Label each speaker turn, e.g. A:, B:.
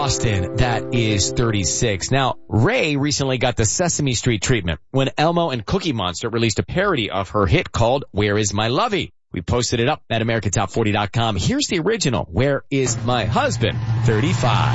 A: Austin, that is 36. Now, Ray recently got the Sesame Street treatment when Elmo and Cookie Monster released a parody of her hit called Where Is My Lovey? We posted it up at AmericanTop40.com. Here's the original, Where Is My Husband? 35.